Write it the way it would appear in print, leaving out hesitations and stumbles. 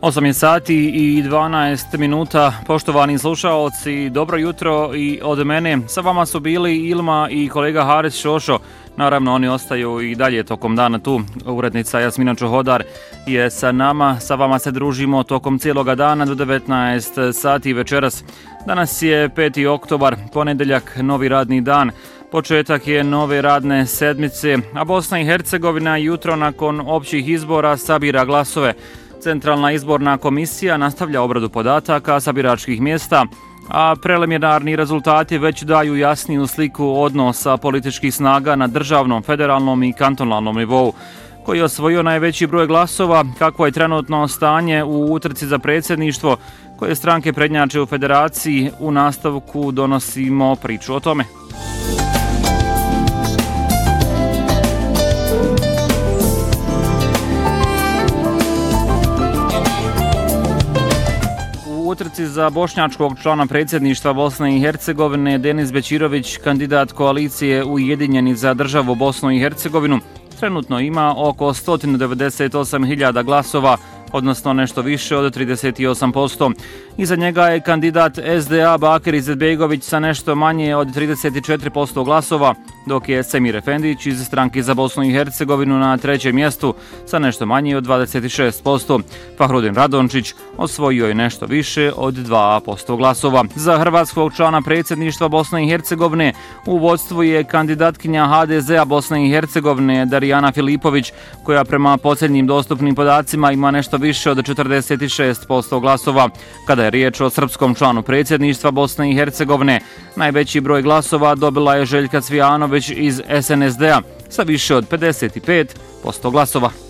8 je sati i 12 minuta, poštovani slušaoci, dobro jutro i od mene. Sa vama su bili Ilma i kolega Haris Šošo. Naravno, oni ostaju i dalje tokom dana tu. Urednica Jasmina Čohodar je sa nama. Sa vama se družimo tokom cijeloga dana do 19 sati večeras. Danas je 5. oktobar, ponedjeljak, novi radni dan. Početak je nove radne sedmice, a Bosna i Hercegovina jutro nakon općih izbora sabira glasove. Centralna izborna komisija nastavlja obradu podataka sa biračkih mjesta, a preliminarni rezultati već daju jasniju sliku odnosa političkih snaga na državnom, federalnom i kantonalnom nivou. Koji je osvojio najveći broj glasova, kakvo je trenutno stanje u utrci za predsjedništvo, koje stranke prednjače u federaciji, u nastavku donosimo priču o tome. U utrci za bošnjačkog člana predsjedništva Bosne i Hercegovine Denis Bećirović, kandidat koalicije Ujedinjeni za državu Bosnu i Hercegovinu, trenutno ima oko 198.000 glasova, odnosno nešto više od 38%. Iza njega je kandidat SDA Bakir Izetbegović sa nešto manje od 34% glasova, dok je Semir Efendić iz stranke za Bosnu i Hercegovinu na trećem mjestu sa nešto manje od 26%. Fahrudin Radončić osvojio je nešto više od 2% glasova. Za hrvatskog člana predsjedništva Bosne i Hercegovine u vodstvu je kandidatkinja HDZ-a Bosne i Hercegovine Darijana Filipović, koja prema posljednjim dostupnim podacima ima nešto više od 46% glasova. Kada je riječ o srpskom članu predsjedništva Bosne i Hercegovine, najveći broj glasova dobila je Željka Cvijanović iz SNSD-a sa više od 55% glasova.